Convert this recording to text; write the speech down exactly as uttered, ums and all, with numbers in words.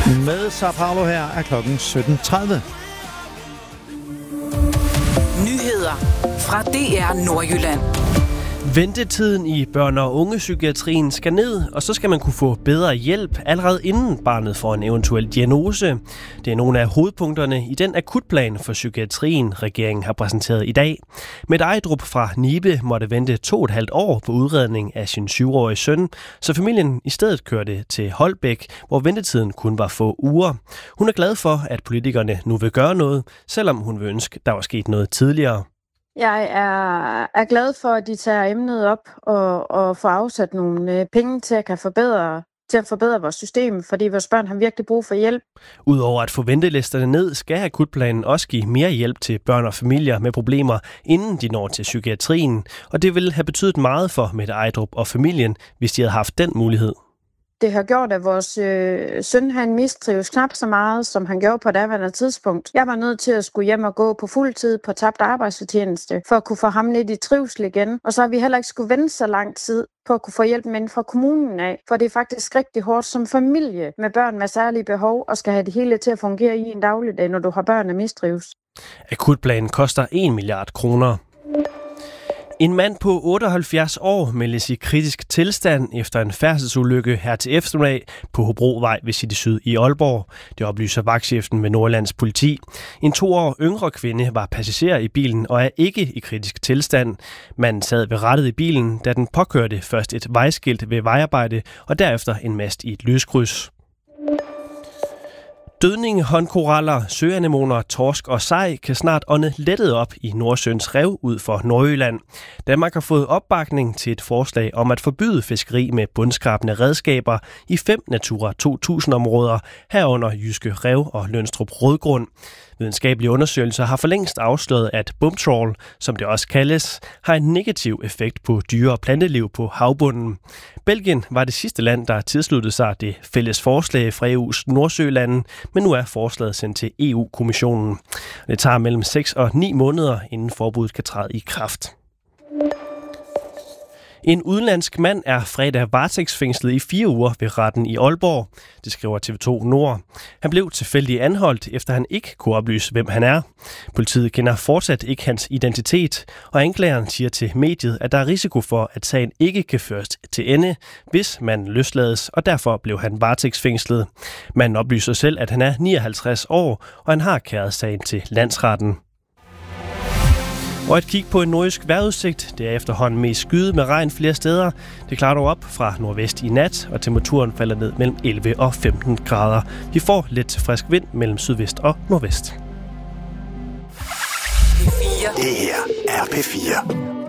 Med Sao Paulo her er klokken sytten tredive. Nyheder fra D R Nordjylland. Ventetiden i børne- og ungepsykiatrien skal ned, og så skal man kunne få bedre hjælp allerede inden barnet får en eventuel diagnose. Det er nogle af hovedpunkterne i den akutplan for psykiatrien, regeringen har præsenteret i dag. Mette Ejdrup fra Nibe måtte vente to og et halvt år på udredning af sin syvårige søn, så familien i stedet kørte til Holbæk, hvor ventetiden kun var få uger. Hun er glad for, at politikerne nu vil gøre noget, selvom hun vil ønske, der var sket noget tidligere. Jeg er, er glad for, at de tager emnet op og, og får afsat nogle penge til at, kan forbedre, til at forbedre vores system, fordi vores børn har virkelig brug for hjælp. Udover at få ventelisterne ned, skal akutplanen også give mere hjælp til børn og familier med problemer, inden de når til psykiatrien. Og det ville have betydet meget for Mette Ejdrup og familien, hvis de havde haft den mulighed. Det har gjort, at vores øh, søn han mistrives knap så meget, som han gjorde på daværende tidspunkt. Jeg var nødt til at skulle hjem og gå på fuld tid på tabt arbejdsfortjeneste, for at kunne få ham lidt i trivsel igen. Og så har vi heller ikke skulle vente så lang tid på at kunne få hjælp med fra kommunen af. For det er faktisk rigtig hårdt som familie med børn med særlige behov, og skal have det hele til at fungere i en dagligdag, når du har børn, der mistrives. Akutplanen koster en milliard kroner. En mand på otteoghalvfjerds år meldes i kritisk tilstand efter en færdselsulykke her til eftermiddag på Hobrovej ved City Syd i Aalborg. Det oplyser vagtchefen ved Nordjyllands politi. En to år yngre kvinde var passager i bilen og er ikke i kritisk tilstand. Manden sad ved rattet i bilen, da den påkørte først et vejskilt ved vejarbejde og derefter en mast i et lyskryds. Dødning, håndkoraller, søanemoner, torsk og sej kan snart ånde lettet op i Nordsøens rev ud for Nordjylland. Danmark har fået opbakning til et forslag om at forbyde fiskeri med bundskrabende redskaber i fem Natura to tusind-områder, herunder Jyske Rev og Lønstrup Rødgrund. Videnskabelige undersøgelser har for længst afsløret, at bumtrawl, som det også kaldes, har en negativ effekt på dyre- og planteliv på havbunden. Belgien var det sidste land, der tilsluttede sig det fælles forslag fra E U's Nordsølande, men nu er forslaget sendt til E U-kommissionen. Det tager mellem seks og ni måneder, inden forbuddet kan træde i kraft. En udenlandsk mand er fredag varetægtsfængslet i fire uger ved retten i Aalborg. Det skriver T V to Nord. Han blev tilfældigt anholdt, efter han ikke kunne oplyse, hvem han er. Politiet kender fortsat ikke hans identitet, og anklageren siger til mediet, at der er risiko for, at sagen ikke kan føres til ende, hvis man løslades, og derfor blev han varetægtsfængslet. Manden oplyser selv, at han er nioghalvtreds år, og han har kæret sagen til landsretten. Og et kig på en nordjysk vejrudsigt. Det er efterhånden mest skyet med regn flere steder. Det klarer dog op fra nordvest i nat, og temperaturen falder ned mellem elleve og femten grader. Vi får lidt frisk vind mellem sydvest og nordvest. P fire. Det her er P fire.